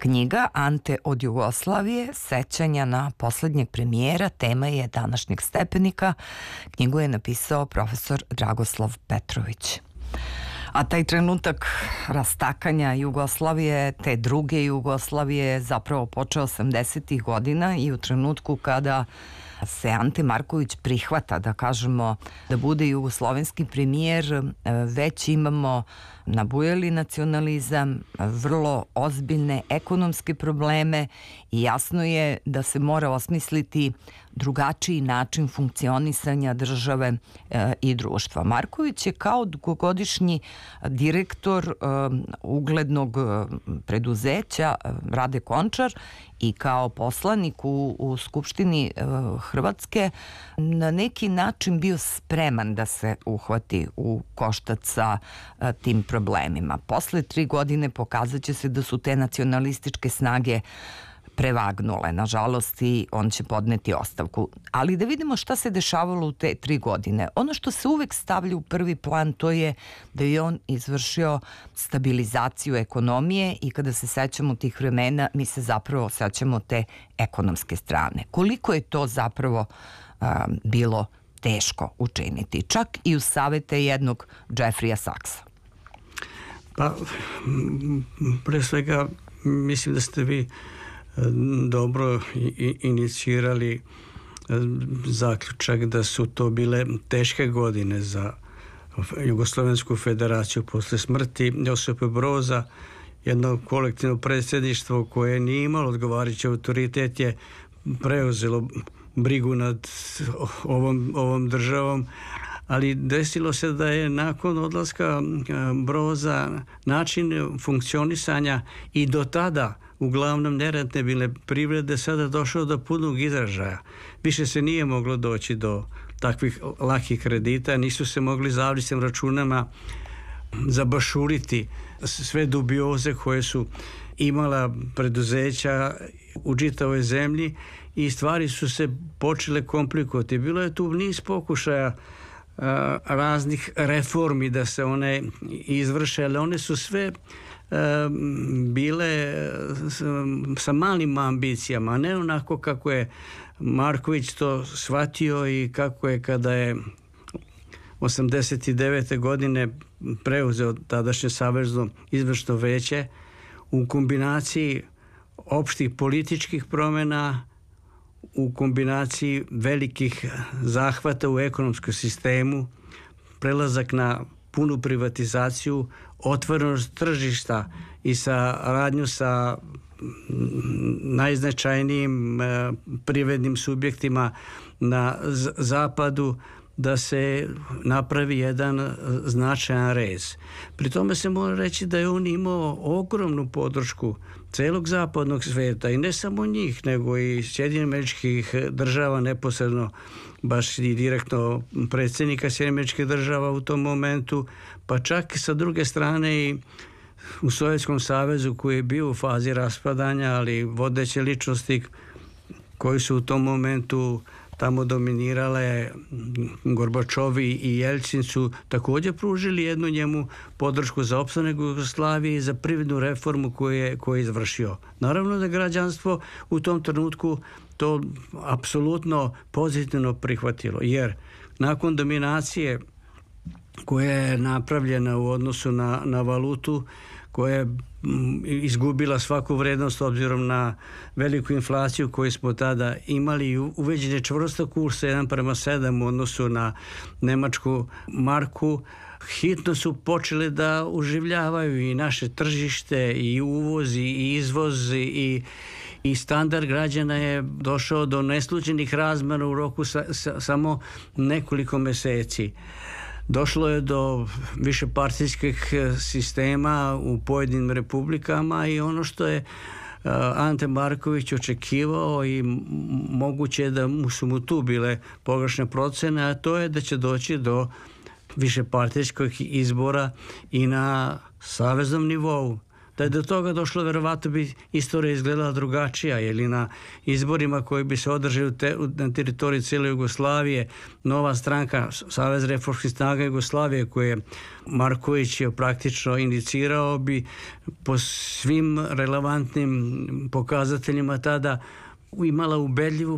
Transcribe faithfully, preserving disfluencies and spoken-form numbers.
Knjiga Ante od Jugoslavije, sećanja na poslednjeg premijera, tema je današnjeg Stepenika. Knjigu je napisao profesor Dragoslav Petrović. A taj trenutak rastakanja Jugoslavije, te druge Jugoslavije, zapravo počeo osamdesetih godina i u trenutku kada se Ante Marković prihvata, da kažemo, da bude jugoslovenski premijer, već imamo nabujali nacionalizam, vrlo ozbiljne ekonomske probleme i jasno je da se mora osmisliti drugačiji način funkcionisanja države e, i društva. Marković je kao dugogodišnji direktor e, uglednog preduzeća Rade Končar i kao poslanik u, u Skupštini e, Hrvatske na neki način bio spreman da se uhvati u koštac sa e, tim problemima. Posle tri godine pokazat će se da su te nacionalističke snage prevagnule, nažalost, i on će podneti ostavku. Ali da vidimo šta se dešavalo u te tri godine. Ono što se uvek stavlja u prvi plan, to je da je on izvršio stabilizaciju ekonomije i kada se sećamo tih vremena, mi se zapravo sećamo te ekonomske strane. Koliko je to zapravo a, bilo teško učiniti, čak i u savete jednog Jeffreya Saxa. Pa, pre svega, mislim da ste vi dobro inicirali zaključak da su to bile teške godine za Jugoslovensku federaciju posle smrti Josipa Broza. Jedno kolektivno predsjedništvo koje nije imalo odgovarajući autoritet je preuzelo brigu nad ovom, ovom državom, ali desilo se da je nakon odlaska Broza način funkcionisanja i do tada uglavnom nerentabilne privrede sada došao do punog izražaja. Više se nije moglo doći do takvih lakih kredita, nisu se mogli zavristim računama zabašuriti sve dubioze koje su imala preduzeća u čitavoj zemlji i stvari su se počele komplikovati. Bilo je tu niz pokušaja a, raznih reformi da se one izvrše, ali one su sve bile sa malim ambicijama, ne onako kako je Marković to shvatio i kako je kada je osamdeset devete godine preuzeo tadašnje savezno izvršno veće u kombinaciji opštih političkih promjena, u kombinaciji velikih zahvata u ekonomskom sistemu, prelazak na punu privatizaciju, otvorenost tržišta i sa radnju sa najznačajnijim e, privrednim subjektima na z- zapadu, da se napravi jedan značajan rez. Pri tome se mora reći da je on imao ogromnu podršku celog zapadnog sveta i ne samo njih, nego i Sjedinjenih Američkih Država, neposredno baš i direktno predsjednika Sjedinjenih Američkih Država u tom momentu, pa čak sa druge strane i u Sovjetskom savezu koji je bio u fazi raspadanja, ali vodeće ličnosti koji su u tom momentu tamo dominirale, Gorbačovi i Jelcin, su također pružili jednu njemu podršku za opstanak Jugoslavije i za privrednu reformu koju je, koju je izvršio. Naravno da građanstvo u tom trenutku to apsolutno pozitivno prihvatilo, jer nakon dominacije koja je napravljena u odnosu na, na valutu, koja je izgubila svaku vrednost obzirom na veliku inflaciju koju smo tada imali i uveđenje čvrstog kursa jedan prema sedam u odnosu na nemačku marku, hitno su počeli da uživljavaju i naše tržište, i uvoz, i izvoz, i, i standard građana je došao do neslućenih razmjera u roku sa, sa, samo nekoliko meseci. Došlo je do višepartijskih sistema u pojedinim republikama i ono što je Ante Marković očekivao i moguće je da mu su mu tu bile pogrešne procene, a to je da će doći do višepartijskih izbora i na saveznom nivou. Da je do toga došlo, verovatno bi istorija izgledala drugačija, ili na izborima koji bi se održali te, na teritoriji cijele Jugoslavije, nova stranka Savez reformskih snaga Jugoslavije, koje je Marković je praktično inicirao, bi po svim relevantnim pokazateljima tada imala ubedljivu